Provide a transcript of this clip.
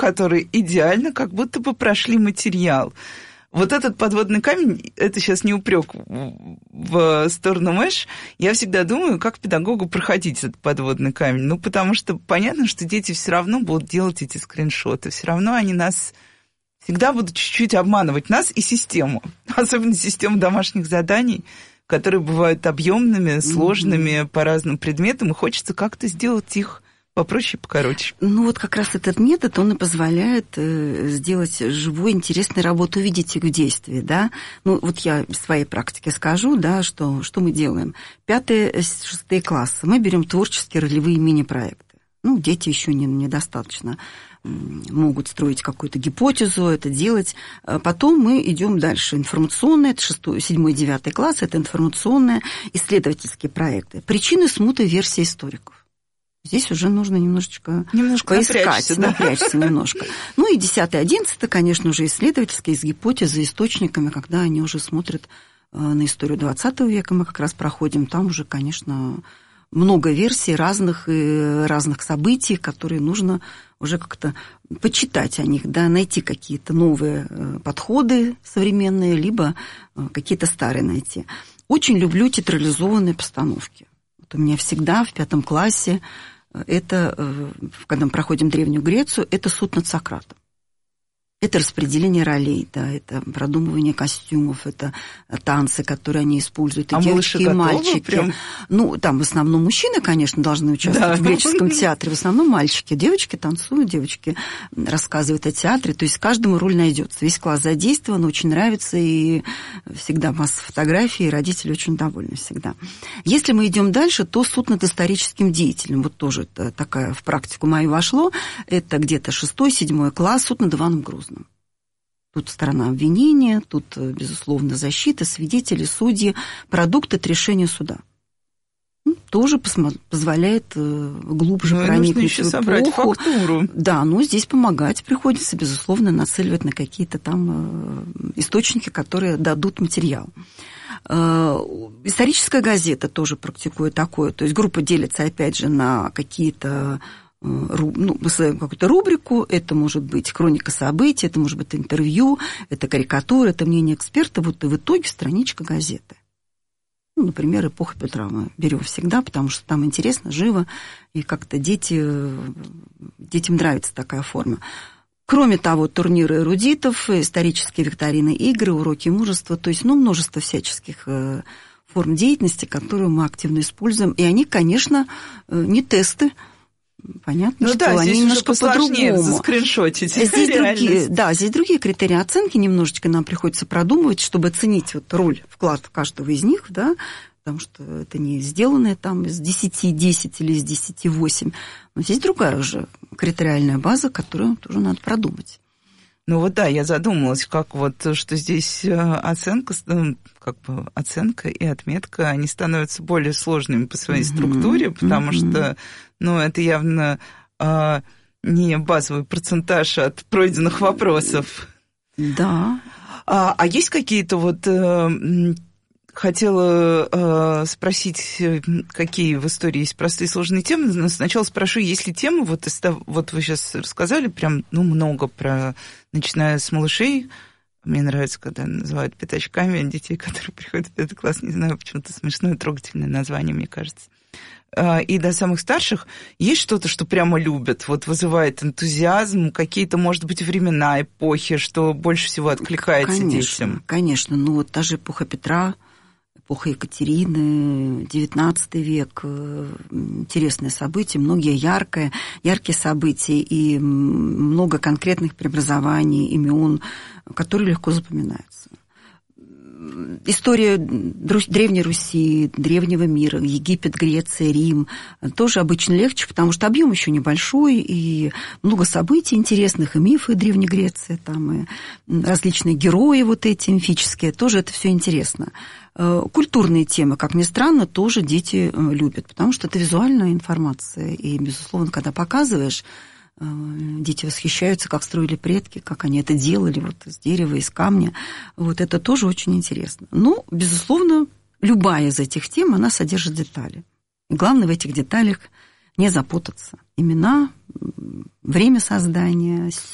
которые идеально как будто бы прошли материал. Вот этот подводный камень, это сейчас не упрек в сторону Мэш, я всегда думаю, как педагогу проходить этот подводный камень. Ну, потому что понятно, что дети все равно будут делать эти скриншоты, все равно они нас всегда будут чуть-чуть обманывать, нас и систему, особенно систему домашних заданий, которые бывают объемными, сложными по разным предметам, и хочется как-то сделать их попроще, покороче. Ну, вот как раз этот метод, он и позволяет сделать живую, интересную работу, увидеть их в действии, да. Ну, вот я из своей практики скажу, да, что мы делаем. 5-6 классы мы берем творческие ролевые мини-проекты. Ну, дети еще недостаточно могут строить какую-то гипотезу, это делать. Потом мы идем дальше. Информационные, это 6, 7, 9 класс, это информационные, исследовательские проекты. Причины смуты версии историков. Здесь уже нужно немножечко поискать, напрячься немножко. Ну и 10-11, конечно, уже исследовательские, с гипотезой, источниками, когда они уже смотрят на историю 20 века, мы как раз проходим, там уже, конечно, много версий разных событий, которые нужно уже как-то почитать о них, да, найти какие-то новые подходы современные, либо какие-то старые найти. Очень люблю театрализованные постановки. Вот у меня всегда в 5 классе это, когда мы проходим Древнюю Грецию, это суд над Сократом. Это распределение ролей, да, это продумывание костюмов, это танцы, которые они используют, и девочки, и мальчики. Прям... Ну, там в основном мужчины, конечно, должны участвовать в греческом театре, в основном мальчики. Девочки танцуют, девочки рассказывают о театре, то есть каждому роль найдется. Весь класс задействован, очень нравится, и всегда масса фотографий, и родители очень довольны всегда. Если мы идем дальше, то суд над историческим деятелем, вот тоже такая в практику мою вошло, это где-то 6-7 класс, суд над Иваном Грозным. Тут сторона обвинения, тут, безусловно, защита, свидетели, судьи, продукт от решения суда. Тоже позволяет глубже проникнуть в эпоху. Фактуру. Да, но здесь помогать приходится, безусловно, нацеливать на какие-то там источники, которые дадут материал. Историческая газета тоже практикует такое. То есть группа делится, опять же, на какие-то... какую-то рубрику, это может быть хроника событий, это может быть интервью, это карикатура, это мнение эксперта, вот и в итоге страничка газеты. Ну, например, «Эпоха Петра» мы берем всегда, потому что там интересно, живо, и как-то детям нравится такая форма. Кроме того, турниры эрудитов, исторические викторины, игры, уроки мужества, то есть, множество всяческих форм деятельности, которые мы активно используем, и они, конечно, не тесты. Понятно, что да, они немножко по-другому. Заскриншотить. Здесь другие критерии оценки, немножечко нам приходится продумывать, чтобы оценить вот роль, вклад каждого из них, да, потому что это не сделанное там из 10 10 или из 10 8. Но здесь другая уже критериальная база, которую тоже надо продумать. Ну вот да, я задумалась, как вот, что здесь оценка и отметка, они становятся более сложными по своей структуре, потому что, это явно не базовый процентаж от пройденных вопросов. Да. А есть какие-то вот... Хотела спросить, какие в истории есть простые и сложные темы. Но сначала спрошу, есть ли темы, вот вы сейчас рассказали прям много про, начиная с малышей. Мне нравится, когда называют пятачками детей, которые приходят в 5 класс. Не знаю, почему-то смешное, трогательное название, мне кажется. И до самых старших есть что-то, что прямо любят, вот вызывает энтузиазм, какие-то, может быть, времена, эпохи, что больше всего откликается детям? Конечно, вот та же эпоха Петра, эпоха Екатерины, XIX век, интересные события, многие яркие события и много конкретных преобразований, имен, которые легко запоминаются. История Древней Руси, Древнего мира, Египет, Греция, Рим тоже обычно легче, потому что объем еще небольшой, и много событий интересных, и мифы Древней Греции, там, и различные герои вот эти мифические, тоже это все интересно. Культурные темы, как ни странно, тоже дети любят, потому что это визуальная информация, и, безусловно, когда показываешь, дети восхищаются, как строили предки, как они это делали вот из дерева, из камня. Вот это тоже очень интересно. Безусловно, любая из этих тем, она содержит детали. И главное в этих деталях не запутаться. Имена, время создания,